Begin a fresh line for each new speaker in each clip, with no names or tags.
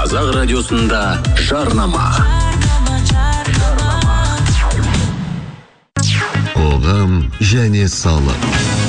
Қазақ радиосында жарнама.
Қоғам және салық.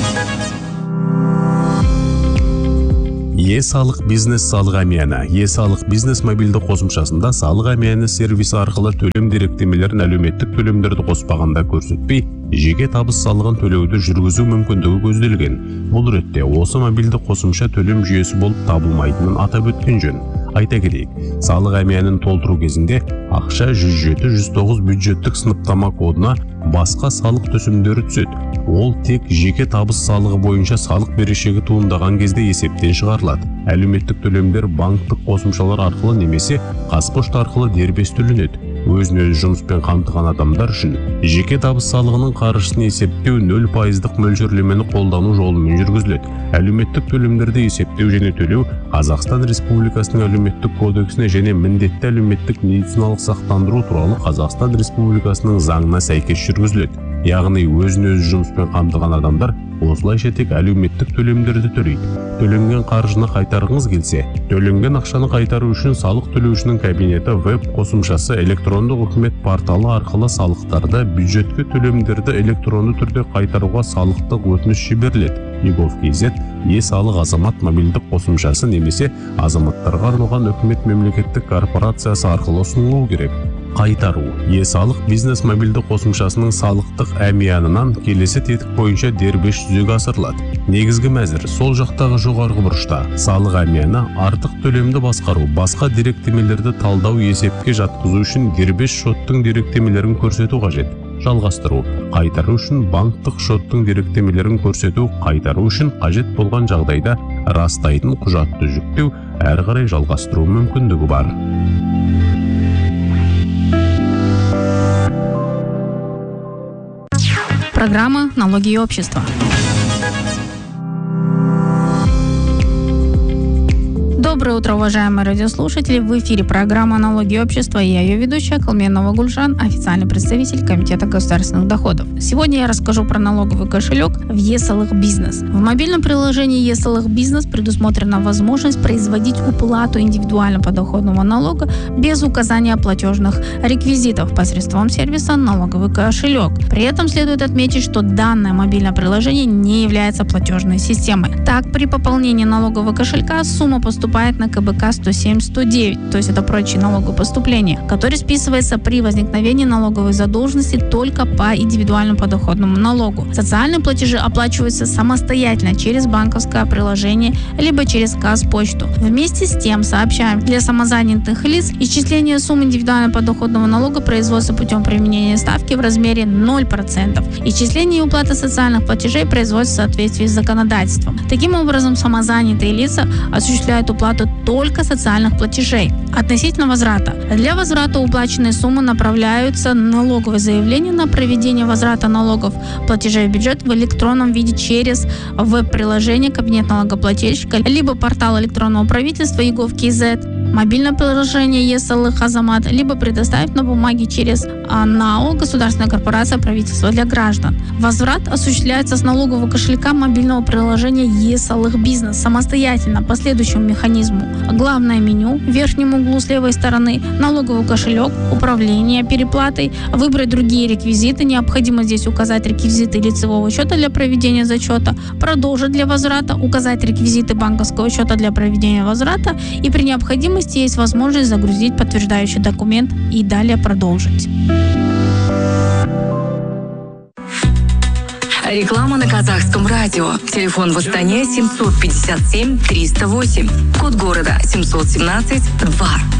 Е-салық бизнес салық әмияны. Е-салық бизнес мобильді қосымшасында салық әмияны сервисі арқылы төлем деректемелерін әлеуметтік төлемдерді қоспағанда көрсетпей, жеке табыс салығын төлеуді жүргізу мүмкіндігі көзделген. Бұл ретте осы мобильді қосымша төлем жүйесі болып табылмайтынын атап өткен жөн. Айта кетейік, салық әмиянын толтыру кезінде ақша 107-109 бюджеттік сыныптама кодына басқа салық түсімдері түседі. Ол тек жеке табыс салығы бойынша салық берешегі туындаған кезде есептен шығарылады. Әлеуметтік төлемдер банктық қосымшалар арқылы немесе қазпошта арқылы дербес төленеді. Өзін-өзі жұмыспен қамтыған адамдар үшін жеке табыс салығының қаржысын есептеу 0% мөлшерлемені қолдану жолымен жүргізіледі. Әлеуметтік төлемдерді есептеу және төлеу Қазақстан Республикасының әлеуметтік кодексіне және міндетті әлеуметтік медициналық сақтандыру туралы Қазақстан Республикасының заңына сәйкес жүргізіледі. Яғни өзін-өзі жұмыспен қамтыған адамдар осылайша тек әлеуметтік төлемдерді төлейді. Төленген қаржыны қайтарғыңыз келсе, төленген ақшаны қайтару үшін салық төлеушінің кабинеті веб қосымшасы электрондық үкімет порталы арқылы салықтарды, бюджетке төлемдерді электронды түрде қайтаруға салықтық өтініш жіберіледі. Егов.кз Е-салық азамат мобильдік қосымшасы немесе азаматтарға арналған үкімет мемлекеттік корпорациясы арқылы ұсынылуы керек. Қайтару. Е-салық бизнес мобильді қосымшасының салықтық әмиянынан келесі тетік бойынша дербес жүзеге асырылады. Негізгі мәзір сол жақтағы жоғарғы бұрышта. Салық әмияны артық төлемді басқару, басқа деректемелерді талдау, есепке жатқызу үшін дербес шоттың деректемелерін көрсету қажет. Жалғастыру. Қайтару үшін банктық шоттың деректемелерін көрсету, қайтару үшін қажет болған жағдайда растайтын құжатты жүктеу, әрі қарай жалғастыру мүмкіндігі бар.
Программа «Налоги и общество». Доброе утро, уважаемые радиослушатели. В эфире программа «Налоги и общество». Я ее ведущая Калменова Гульжан, официальный представитель Комитета государственных доходов. Сегодня я расскажу про налоговый кошелек в Е-салық бизнес. В мобильном приложении Е-салық бизнес предусмотрена возможность производить уплату индивидуального подоходного налога без указания платежных реквизитов посредством сервиса «Налоговый кошелек». При этом следует отметить, что данное мобильное приложение не является платежной системой. Так, при пополнении налогового кошелька сумма поступает на КБК 107-109, то есть это прочие налоговые поступления, который списывается при возникновении налоговой задолженности только по индивидуальному подоходному налогу. Социальные платежи оплачиваются самостоятельно через банковское приложение либо через Казпочту. Вместе с тем сообщаем, для самозанятых лиц исчисление суммы индивидуального подоходного налога производится путем применения ставки в размере 0%. Исчисление и уплата социальных платежей производится в соответствии с законодательством. Таким образом, самозанятые лица осуществляют уплату только социальных платежей. Относительно возврата. Для возврата уплаченные суммы направляются налоговое заявление на проведение возврата налогов платежей в бюджет в электронном виде через веб-приложение «Кабинет налогоплательщика» либо портал электронного правительства Егов.кз, мобильное приложение Е-салық Азамат, либо предоставить на бумаге через НАО «Государственная корпорация правительства для граждан». Возврат осуществляется с налогового кошелька мобильного приложения Е-салық бизнес самостоятельно по следующему механизму. Главное меню, в верхнем углу с левой стороны, налоговый кошелек, управление переплатой, выбрать другие реквизиты, необходимо здесь указать реквизиты лицевого счета для проведения зачета, продолжить для возврата, указать реквизиты банковского счета для проведения возврата и при необходимости есть возможность загрузить подтверждающий документ и далее продолжить.
Реклама на Казахском радио. Телефон в Астане 757 308. Код города 717 2.